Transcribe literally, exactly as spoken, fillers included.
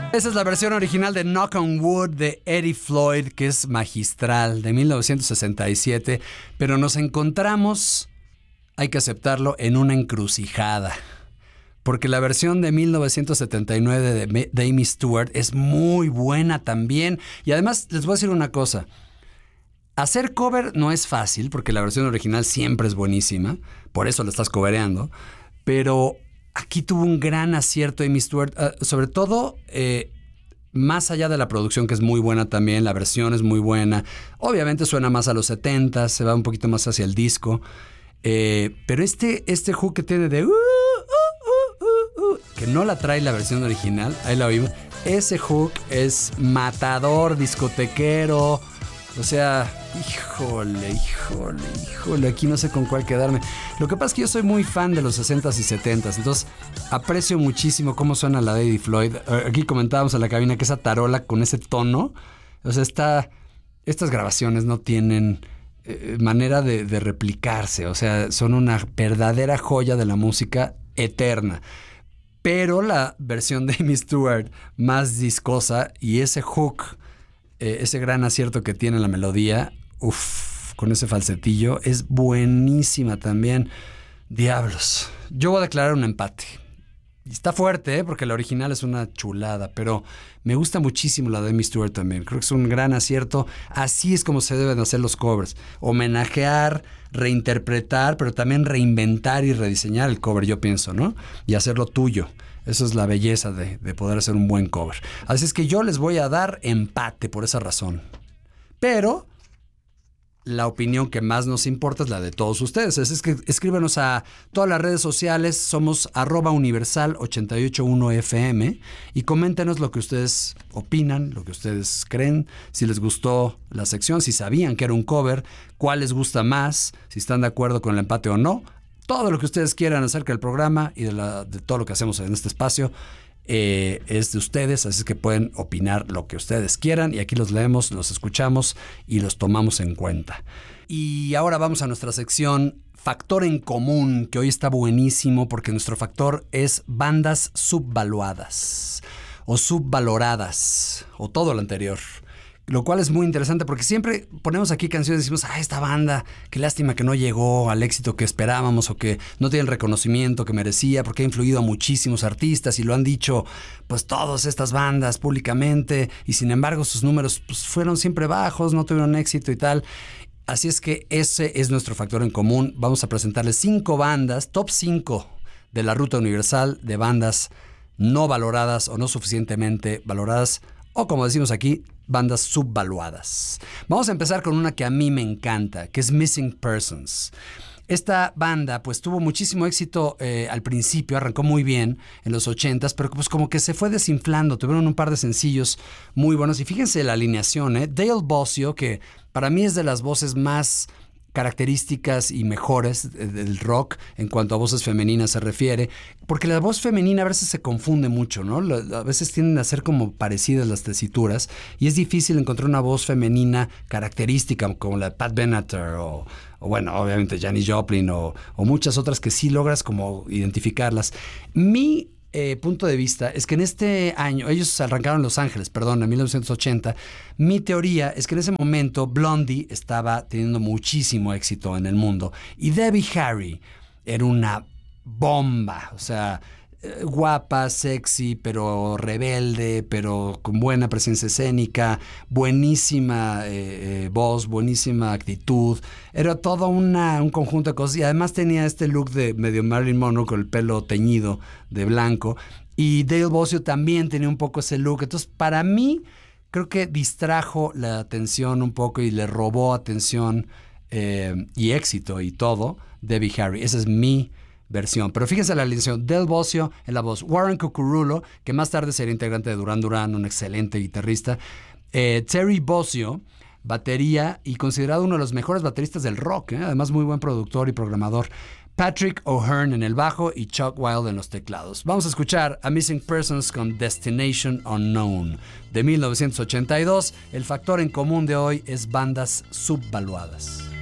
Esa es la versión original de Knock on Wood de Eddie Floyd, que es magistral, de mil novecientos sesenta y siete, pero nos encontramos, hay que aceptarlo, en una encrucijada. Porque la versión de mil novecientos setenta y nueve de, de Amy Stewart es muy buena también. Y además, les voy a decir una cosa. Hacer cover no es fácil, porque la versión original siempre es buenísima. Por eso la estás covereando. Pero aquí tuvo un gran acierto Amy Stewart. Uh, sobre todo, eh, más allá de la producción, que es muy buena también. La versión es muy buena. Obviamente suena más a los setenta, se va un poquito más hacia el disco. Eh, pero este, este hook que tiene de... Uh, que no la trae la versión original, ahí la oímos. Ese hook es matador, discotequero. O sea, híjole, híjole, híjole, aquí no sé con cuál quedarme. Lo que pasa es que yo soy muy fan de los sesentas y setentas, entonces aprecio muchísimo cómo suena la de Eddie Floyd. Aquí comentábamos en la cabina que esa tarola con ese tono, o sea, está, estas grabaciones no tienen eh, manera de, de replicarse, o sea, son una verdadera joya de la música eterna. Pero la versión de Amy Stewart más discosa y ese hook, eh, ese gran acierto que tiene la melodía, uff, con ese falsetillo, es buenísima también. Diablos. Yo voy a declarar un empate. Y está fuerte, ¿eh? Porque la original es una chulada, pero me gusta muchísimo la de Amy Stewart también. Creo que es un gran acierto. Así es como se deben hacer los covers. Homenajear, reinterpretar, pero también reinventar y rediseñar el cover, yo pienso, ¿no? Y hacerlo tuyo. Eso es la belleza de, de poder hacer un buen cover. Así es que yo les voy a dar empate por esa razón. Pero la opinión que más nos importa es la de todos ustedes. Es que escríbenos a todas las redes sociales. Somos arroba universal ochenta y ocho punto uno F M y coméntenos lo que ustedes opinan, lo que ustedes creen, si les gustó la sección, si sabían que era un cover, cuál les gusta más, si están de acuerdo con el empate o no. Todo lo que ustedes quieran acerca del programa y de, la, de todo lo que hacemos en este espacio eh, es de ustedes, así que pueden opinar lo que ustedes quieran y aquí los leemos, los escuchamos y los tomamos en cuenta. Y ahora vamos a nuestra sección Factor en Común, que hoy está buenísimo porque nuestro factor es bandas subvaluadas o subvaloradas o todo lo anterior. Lo cual es muy interesante porque siempre ponemos aquí canciones y decimos, ah, esta banda, qué lástima que no llegó al éxito que esperábamos o que no tiene el reconocimiento que merecía porque ha influido a muchísimos artistas y lo han dicho pues todas estas bandas públicamente y sin embargo sus números pues, fueron siempre bajos, no tuvieron éxito y tal. Así es que ese es nuestro factor en común. Vamos a presentarles cinco bandas, top cinco de la ruta universal de bandas no valoradas o no suficientemente valoradas o como decimos aquí, bandas subvaluadas. Vamos a empezar con una que a mí me encanta, que es Missing Persons. Esta banda pues tuvo muchísimo éxito eh, al principio, arrancó muy bien en los ochentas, pero pues como que se fue desinflando, tuvieron un par de sencillos muy buenos y fíjense la alineación, ¿eh? Dale Bossio, que para mí es de las voces más características y mejores del rock en cuanto a voces femeninas se refiere, porque la voz femenina a veces se confunde mucho, ¿no? A veces tienden a ser como parecidas las tesituras y es difícil encontrar una voz femenina característica como la de Pat Benatar o, o bueno, obviamente Janis Joplin o, o muchas otras que sí logras como identificarlas. Mi Eh, punto de vista es que en este año, ellos arrancaron en Los Ángeles, perdón, en mil novecientos ochenta. Mi teoría es que en ese momento Blondie estaba teniendo muchísimo éxito en el mundo y Debbie Harry era una bomba, o sea, eh, guapa, sexy, pero rebelde, pero con buena presencia escénica, buenísima eh, eh, voz, buenísima actitud. Era todo una, un conjunto de cosas y además tenía este look de medio Marilyn Monroe con el pelo teñido de blanco y Dale Bossio también tenía un poco ese look. Entonces para mí creo que distrajo la atención un poco y le robó atención eh, y éxito y todo Debbie Harry. Esa es mi versión, pero fíjense la alineación: Dale Bossio en la voz, Warren Cucurulo, que más tarde sería integrante de Duran Duran, un excelente guitarrista, eh, Terry Bossio, batería y considerado uno de los mejores bateristas del rock, ¿eh? Además muy buen productor y programador, Patrick O'Hearn en el bajo y Chuck Wild en los teclados. Vamos a escuchar a Missing Persons con Destination Unknown de mil novecientos ochenta y dos. El factor en común de hoy es bandas subvaluadas.